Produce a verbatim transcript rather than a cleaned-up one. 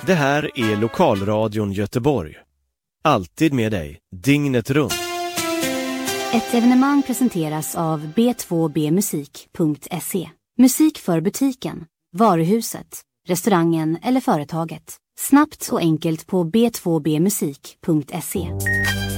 Det här är Lokalradion Göteborg. Alltid med dig, dygnet runt. Ett evenemang presenteras av b två b musik punkt se. Musik för butiken, varuhuset, restaurangen eller företaget. Snabbt och enkelt på b två b musik punkt se.